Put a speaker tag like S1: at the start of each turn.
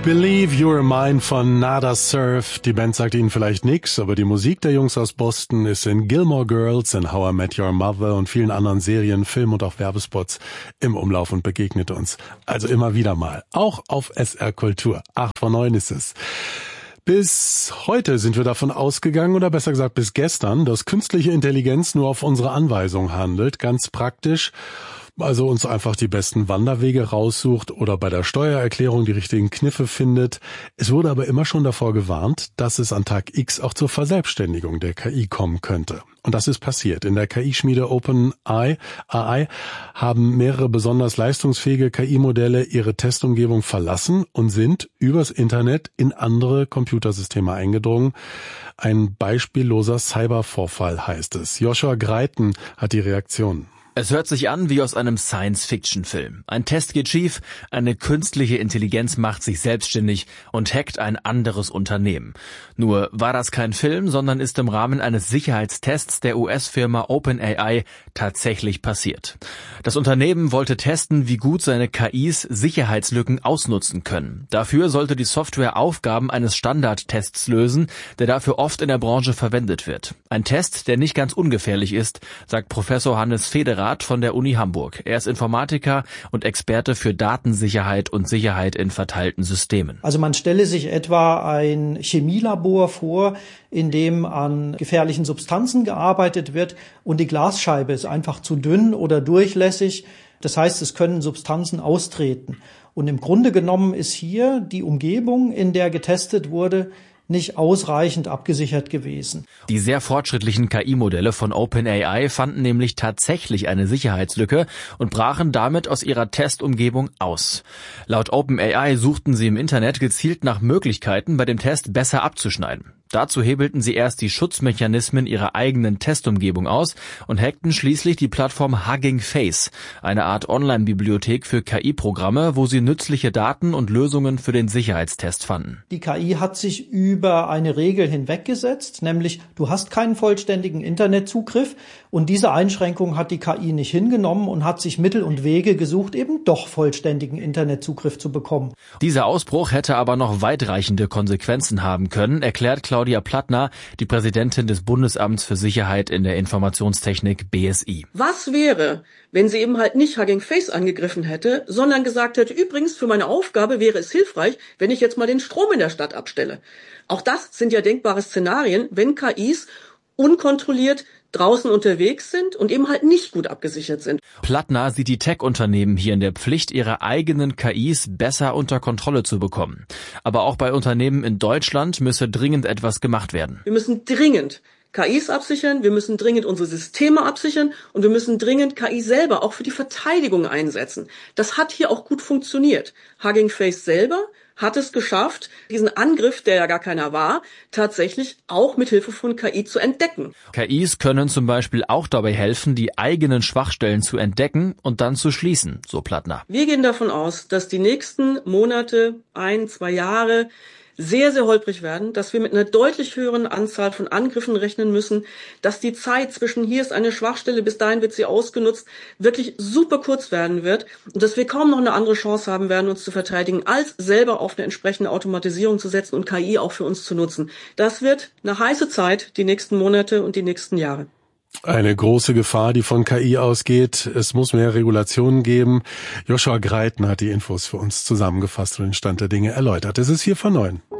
S1: Believe You're Mine von Nada Surf. Die Band sagt Ihnen vielleicht nix, aber die Musik der Jungs aus Boston ist in Gilmore Girls, in How I Met Your Mother und vielen anderen Serien, Film- und auch Werbespots im Umlauf und begegnet uns. Also immer wieder mal. Auch auf SR Kultur. 8 vor 9 ist es. Bis heute sind wir davon ausgegangen, oder besser gesagt bis gestern, dass künstliche Intelligenz nur auf unsere Anweisung handelt. Ganz praktisch. Also uns einfach die besten Wanderwege raussucht oder bei der Steuererklärung die richtigen Kniffe findet. Es wurde aber immer schon davor gewarnt, dass es an Tag X auch zur Verselbstständigung der KI kommen könnte. Und das ist passiert. In der KI-Schmiede OpenAI haben mehrere besonders leistungsfähige KI-Modelle ihre Testumgebung verlassen und sind übers Internet in andere Computersysteme eingedrungen. Ein beispielloser Cybervorfall heißt es. Joshua Greiten hat die Reaktion.
S2: Es hört sich an wie aus einem Science-Fiction-Film. Ein Test geht schief, eine künstliche Intelligenz macht sich selbstständig und hackt ein anderes Unternehmen. Nur war das kein Film, sondern ist im Rahmen eines Sicherheitstests der US-Firma OpenAI tatsächlich passiert. Das Unternehmen wollte testen, wie gut seine KIs Sicherheitslücken ausnutzen können. Dafür sollte die Software Aufgaben eines Standardtests lösen, der dafür oft in der Branche verwendet wird. Ein Test, der nicht ganz ungefährlich ist, sagt Professor Hannes Federer von der Uni Hamburg. Er ist Informatiker und Experte für Datensicherheit und Sicherheit in verteilten Systemen.
S3: Also man stelle sich etwa ein Chemielabor vor, in dem an gefährlichen Substanzen gearbeitet wird und die Glasscheibe ist einfach zu dünn oder durchlässig. Das heißt, es können Substanzen austreten. Und im Grunde genommen ist hier die Umgebung, in der getestet wurde, nicht ausreichend abgesichert gewesen.
S2: Die sehr fortschrittlichen KI-Modelle von OpenAI fanden nämlich tatsächlich eine Sicherheitslücke und brachen damit aus ihrer Testumgebung aus. Laut OpenAI suchten sie im Internet gezielt nach Möglichkeiten, bei dem Test besser abzuschneiden. Dazu hebelten sie erst die Schutzmechanismen ihrer eigenen Testumgebung aus und hackten schließlich die Plattform Hugging Face, eine Art Online-Bibliothek für KI-Programme, wo sie nützliche Daten und Lösungen für den Sicherheitstest fanden.
S3: Die KI hat sich über eine Regel hinweggesetzt, nämlich du hast keinen vollständigen Internetzugriff, und diese Einschränkung hat die KI nicht hingenommen und hat sich Mittel und Wege gesucht, eben doch vollständigen Internetzugriff zu bekommen.
S2: Dieser Ausbruch hätte aber noch weitreichende Konsequenzen haben können, erklärt Claudia Plattner, die Präsidentin des Bundesamts für Sicherheit in der Informationstechnik BSI.
S4: Was wäre, wenn sie eben halt nicht Hugging Face angegriffen hätte, sondern gesagt hätte, übrigens für meine Aufgabe wäre es hilfreich, wenn ich jetzt mal den Strom in der Stadt abstelle. Auch das sind ja denkbare Szenarien, wenn KIs unkontrolliert draußen unterwegs sind und eben halt nicht gut abgesichert sind.
S2: Plattner sieht die Tech-Unternehmen hier in der Pflicht, ihre eigenen KIs besser unter Kontrolle zu bekommen. Aber auch bei Unternehmen in Deutschland müsse dringend etwas gemacht werden.
S4: Wir müssen dringend KIs absichern, wir müssen dringend unsere Systeme absichern und wir müssen dringend KI selber auch für die Verteidigung einsetzen. Das hat hier auch gut funktioniert. Hugging Face selber hat es geschafft, diesen Angriff, der ja gar keiner war, tatsächlich auch mit Hilfe von KI zu entdecken.
S2: KIs können zum Beispiel auch dabei helfen, die eigenen Schwachstellen zu entdecken und dann zu schließen, so Plattner.
S4: Wir gehen davon aus, dass die nächsten Monate, 1-2 Jahre sehr, sehr holprig werden, dass wir mit einer deutlich höheren Anzahl von Angriffen rechnen müssen, dass die Zeit zwischen hier ist eine Schwachstelle, bis dahin wird sie ausgenutzt, wirklich super kurz werden wird und dass wir kaum noch eine andere Chance haben werden, uns zu verteidigen, als selber auf eine entsprechende Automatisierung zu setzen und KI auch für uns zu nutzen. Das wird eine heiße Zeit, die nächsten Monate und die nächsten Jahre.
S1: Eine große Gefahr, die von KI ausgeht. Es muss mehr Regulationen geben. Joshua Greiten hat die Infos für uns zusammengefasst und den Stand der Dinge erläutert. Es ist 4 vor 9.